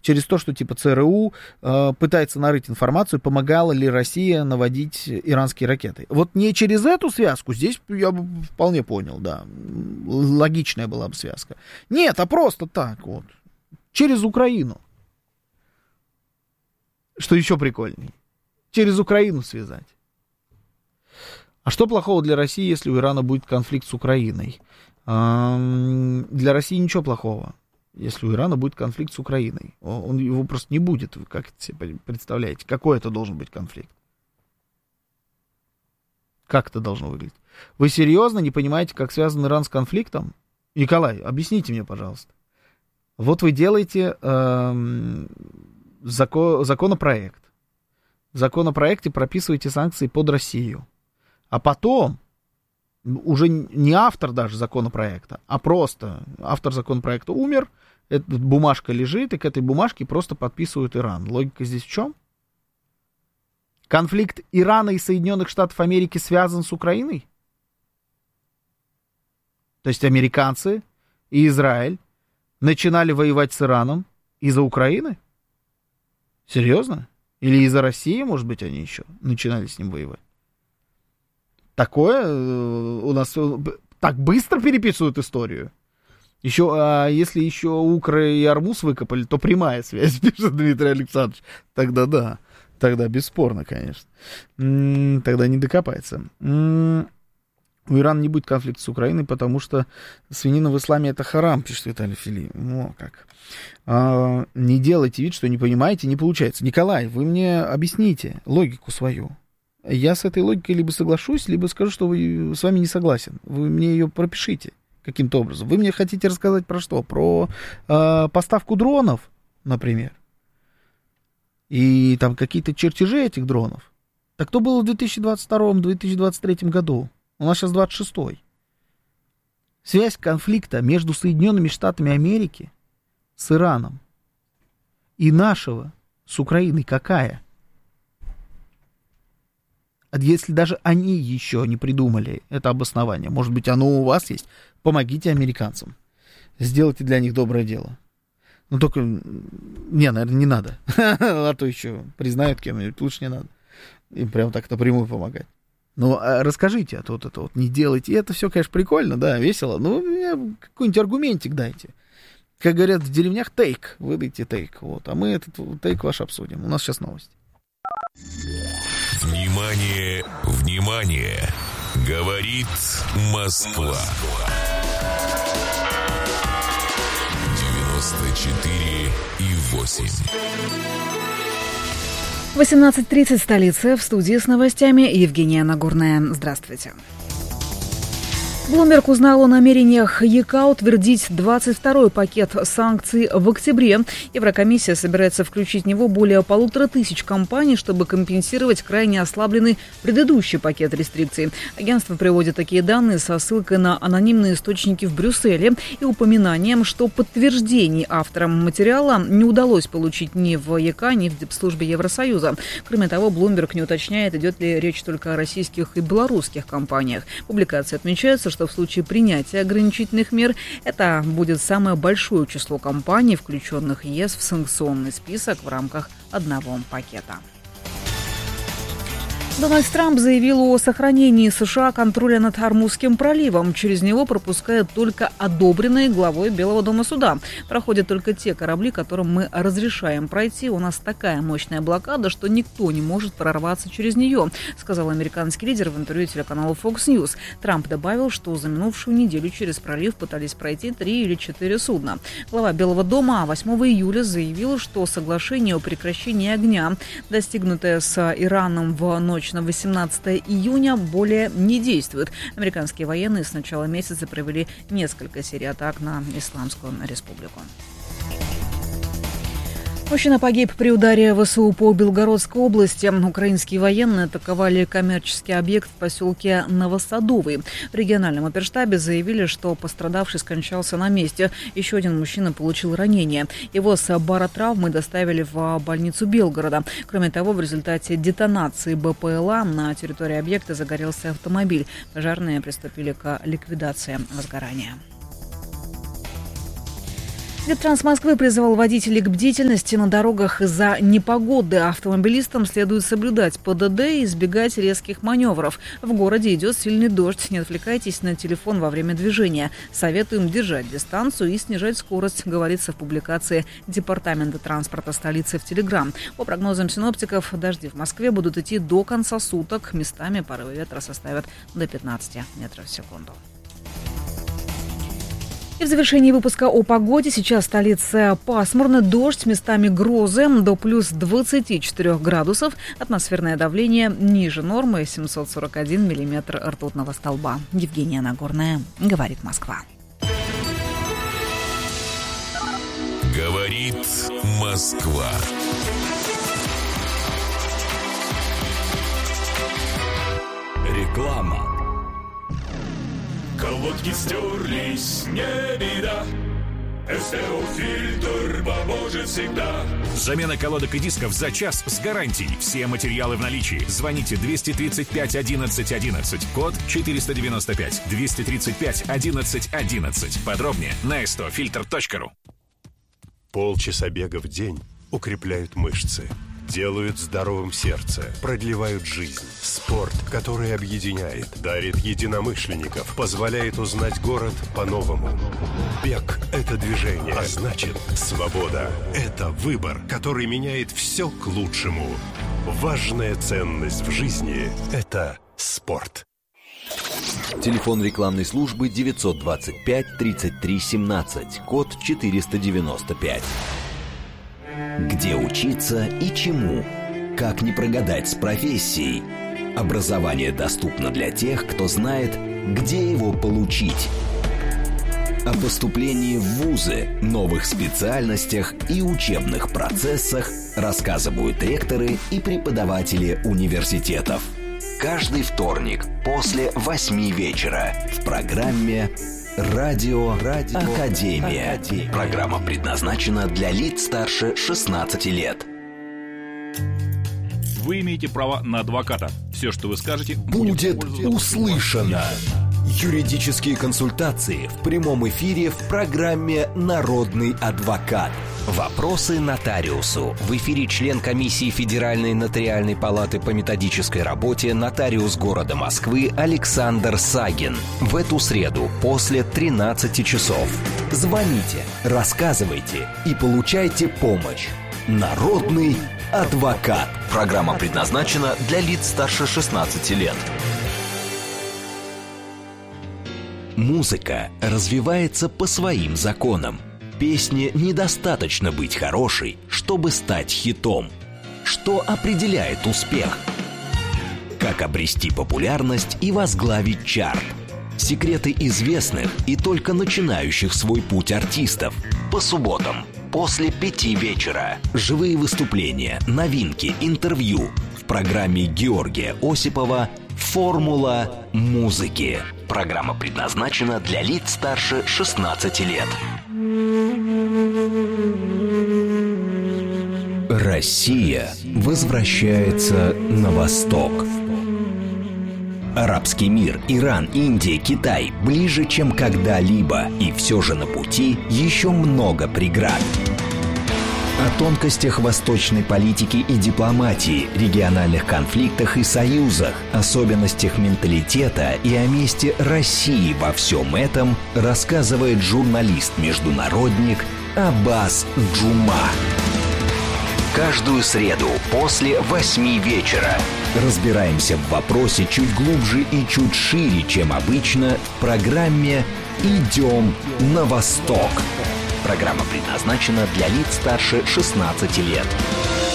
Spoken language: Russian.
через то, что типа ЦРУ пытается нарыть информацию, помогала ли Россия наводить иранские ракеты. Вот не через эту связку, здесь я бы вполне понял, да, логичная была бы связка. Нет, а просто так вот, через Украину. Что еще прикольней? Через Украину связать. А что плохого для России, если у Ирана будет конфликт с Украиной? Для России ничего плохого, если у Ирана будет конфликт с Украиной. Его просто не будет, как это себе представляете? Какой это должен быть конфликт? Как это должно выглядеть? Вы серьезно не понимаете, как связан Иран с конфликтом? Николай, объясните мне, пожалуйста. Вот вы делаете законопроект. В законопроекте прописываете санкции под Россию. А потом, уже не автор даже законопроекта, а просто автор законопроекта умер, эта бумажка лежит, и к этой бумажке просто подписывают Иран. Логика здесь в чем? Конфликт Ирана и Соединенных Штатов Америки связан с Украиной? То есть американцы и Израиль начинали воевать с Ираном из-за Украины? Серьезно? Или из-за России, может быть, они еще начинали с ним воевать? Такое у нас так быстро переписывают историю. Еще, если еще Укра и Армуз выкопали, то прямая связь, пишет Дмитрий Александрович. Тогда да, тогда бесспорно, конечно. Тогда не докопается. У Ирана не будет конфликта с Украиной, потому что свинина в исламе это харам, пишет Виталий Фили. Ну, как. Не делайте вид, что не понимаете, не получается. Николай, вы мне объясните логику свою. Я с этой логикой либо соглашусь, либо скажу, что с вами не согласен. Вы мне ее пропишите каким-то образом. Вы мне хотите рассказать про что? Про поставку дронов, например. И там какие-то чертежи этих дронов. Так кто был в 2022-2023 году? У нас сейчас 26-й. Связь конфликта между Соединенными Штатами Америки с Ираном и нашего с Украиной какая? Если даже они еще не придумали это обоснование, может быть, оно у вас есть, помогите американцам. Сделайте для них доброе дело. Ну, только, наверное, не надо. А то еще признают кем-нибудь, лучше не надо. Им прям так напрямую помогать. Ну, расскажите, а то вот это вот не делайте. И это все, конечно, прикольно, да, весело. Ну, мне какой-нибудь аргументик дайте. Как говорят в деревнях, тейк. Выдайте тейк. Вот. А мы этот тейк ваш обсудим. У нас сейчас новости. Внимание, внимание! Говорит Москва. 94,8. 18:30, столица, в студии с новостями Евгения Нагорная. Здравствуйте. Bloomberg узнал о намерениях ЕК утвердить 22-й пакет санкций в октябре. Еврокомиссия собирается включить в него более 1500 компаний, чтобы компенсировать крайне ослабленный предыдущий пакет рестрикций. Агентство приводит такие данные со ссылкой на анонимные источники в Брюсселе и упоминанием, что подтверждений авторам материала не удалось получить ни в ЕК, ни в Дипслужбе Евросоюза. Кроме того, Bloomberg не уточняет, идет ли речь только о российских и белорусских компаниях. В публикации отмечается, что в случае принятия ограничительных мер это будет самое большое число компаний, включенных ЕС в санкционный список в рамках одного пакета. Дональд Трамп заявил о сохранении США контроля над Ормузским проливом. Через него пропускают только одобренные главой Белого дома суда. Проходят только те корабли, которым мы разрешаем пройти. У нас такая мощная блокада, что никто не может прорваться через нее, сказал американский лидер в интервью телеканалу Fox News. Трамп добавил, что за минувшую неделю через пролив пытались пройти 3 или 4 судна. Глава Белого дома 8 июля заявил, что соглашение о прекращении огня, достигнутое с Ираном в ночь на 18 июня, более не действует. Американские военные с начала месяца провели несколько серий атак на Исламскую республику. Мужчина погиб при ударе ВСУ по Белгородской области. Украинские военные атаковали коммерческий объект в поселке Новосадовый. В региональном оперштабе заявили, что пострадавший скончался на месте. Еще один мужчина получил ранение. Его с баротравмой доставили в больницу Белгорода. Кроме того, в результате детонации БПЛА на территории объекта загорелся автомобиль. Пожарные приступили к ликвидации возгорания. Минтранс Москвы призывал водителей к бдительности на дорогах из-за непогоды. Автомобилистам следует соблюдать ПДД и избегать резких маневров. В городе идет сильный дождь. Не отвлекайтесь на телефон во время движения. Советуем держать дистанцию и снижать скорость, говорится в публикации Департамента транспорта столицы в Телеграм. По прогнозам синоптиков, дожди в Москве будут идти до конца суток. Местами порывы ветра составят до 15 метров в секунду. И в завершении выпуска о погоде. Сейчас в столице пасмурно, дождь, местами грозы, до плюс 24 градусов. Атмосферное давление ниже нормы, 741 миллиметр ртутного столба. Евгения Нагорная, говорит Москва. Говорит Москва. Реклама. Колодки стерлись, не беда. СТО-фильтр поможет всегда. Замена колодок и дисков за час с гарантией. Все материалы в наличии. Звоните 235 11 11. Код 495. 235 11 11. Подробнее на stofilter.ru. Полчаса бега в день укрепляют мышцы, делают здоровым сердце, продлевают жизнь. Спорт, который объединяет, дарит единомышленников, позволяет узнать город по-новому. Бег – это движение, а значит, свобода – это выбор, который меняет все к лучшему. Важная ценность в жизни – это спорт. Телефон рекламной службы 925 33 17, код 495. Где учиться и чему? Как не прогадать с профессией? Образование доступно для тех, кто знает, где его получить. О поступлении в вузы, новых специальностях и учебных процессах рассказывают ректоры и преподаватели университетов. Каждый вторник после 8 вечера в программе «Радио Академия». Программа предназначена для лиц старше 16 лет. Вы имеете право на адвоката. Все, что вы скажете, будет услышано. Юридические консультации в прямом эфире в программе «Народный адвокат». Вопросы нотариусу. В эфире член комиссии Федеральной нотариальной палаты по методической работе, нотариус города Москвы Александр Сагин. В эту среду после 13 часов. Звоните, рассказывайте и получайте помощь. Народный адвокат. Программа предназначена для лиц старше 16 лет. Музыка развивается по своим законам. Песне недостаточно быть хорошей, чтобы стать хитом. Что определяет успех? Как обрести популярность и возглавить чарт? Секреты известных и только начинающих свой путь артистов. По субботам после 5 вечера. Живые выступления, новинки, интервью. В программе Георгия Осипова «Формула музыки». Программа предназначена для лиц старше 16 лет. Россия возвращается на восток. Арабский мир, Иран, Индия, Китай ближе, чем когда-либо. И все же на пути еще много преград. О тонкостях восточной политики и дипломатии, региональных конфликтах и союзах, особенностях менталитета и о месте России во всем этом рассказывает журналист-международник Аббас Джума. Каждую среду после 8 вечера разбираемся в вопросе чуть глубже и чуть шире, чем обычно, в программе «Идем на восток». Программа предназначена для лиц старше 16 лет.